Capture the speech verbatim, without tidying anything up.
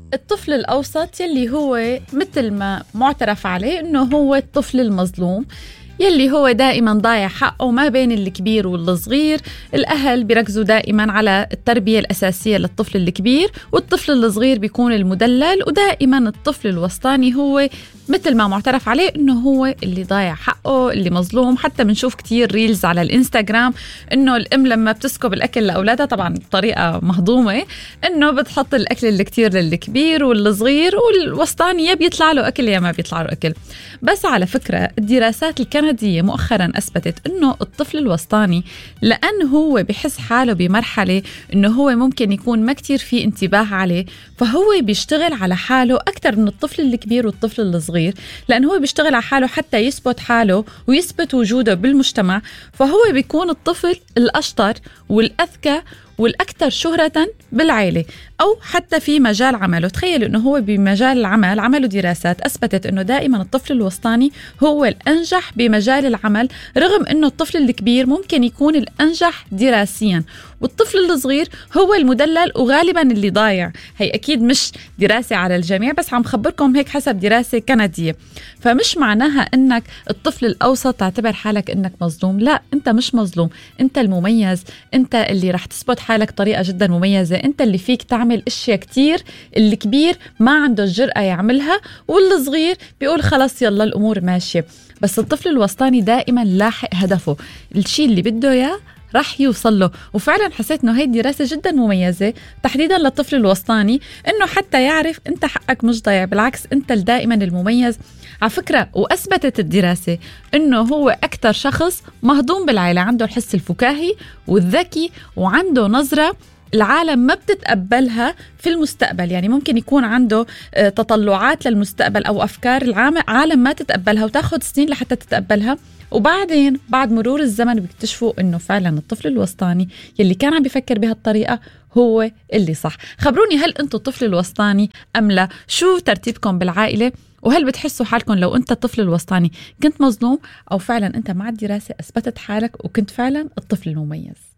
الطفل الأوسط يلي هو مثل ما معترف عليه إنه هو الطفل المظلوم، يلي هو دائما ضايع حقه ما بين الكبير والصغير. الأهل بيركزوا دائما على التربية الأساسية للطفل الكبير، والطفل الصغير بيكون المدلل، ودائما الطفل الوسطاني هو مثل ما معترف عليه إنه هو اللي ضايع حقه، اللي مظلوم. حتى بنشوف كتير ريلز على الإنستغرام إنه الأم لما بتسكب الأكل لأولادها، طبعا بطريقة مهضومة، إنه بتحط الأكل اللي كتير للكبير والصغير، والوسطاني يا بيطلع له أكل يا ما بيطلع له أكل. بس على فكرة الدراسات الكندية مؤخرا أثبتت إنه الطفل الوسطاني لأن هو بحس حاله بمرحلة إنه هو ممكن يكون ما كتير فيه انتباه عليه، فهو بيشتغل على حاله أكتر من الطفل الكبير والطفل الصغير، لأن هو بيشتغل على حاله حتى يثبت حاله ويثبت وجوده بالمجتمع. فهو بيكون الطفل الأشطر والأذكى والأكثر شهرة بالعائلة أو حتى في مجال عمله. تخيل إنه هو بمجال العمل عملوا دراسات أثبتت إنه دائما الطفل الوسطاني هو الأنجح بمجال العمل، رغم إنه الطفل الكبير ممكن يكون الأنجح دراسيا، والطفل الصغير هو المدلل وغالبا اللي ضايع. هي أكيد مش دراسة على الجميع، بس عم خبركم هيك حسب دراسة كندية. فمش معناها إنك الطفل الأوسط تعتبر حالك إنك مظلوم، لا، أنت مش مظلوم، أنت المميز، أنت اللي رح تثبت حالك طريقة جدا مميزة، أنت اللي فيك تعمل اشياء كتير الكبير ما عنده الجرأة يعملها، والصغير بيقول خلاص يلا الأمور ماشية. بس الطفل الوسطاني دائما لاحق هدفه، الشيء اللي بده إياه رح يوصل له. وفعلا حسيت انه هي دراسة جدا مميزة تحديدا للطفل الوسطاني، انه حتى يعرف انت حقك مش ضايع، بالعكس انت دائما المميز. على فكرة واثبتت الدراسة انه هو اكتر شخص مهضوم بالعائلة، عنده الحس الفكاهي والذكي، وعنده نظرة العالم ما بتتقبلها في المستقبل. يعني ممكن يكون عنده تطلعات للمستقبل أو أفكار العالم ما تتقبلها وتاخد سنين لحتى تتقبلها، وبعدين بعد مرور الزمن بيكتشفوا إنه فعلا الطفل الوسطاني يلي كان عم بيفكر بهالطريقة هو اللي صح. خبروني، هل أنتوا الطفل الوسطاني أم لا؟ شو ترتيبكم بالعائلة؟ وهل بتحسوا حالكم لو أنت الطفل الوسطاني كنت مظلوم، أو فعلا أنت مع الدراسة أثبتت حالك وكنت فعلا الطفل المميز؟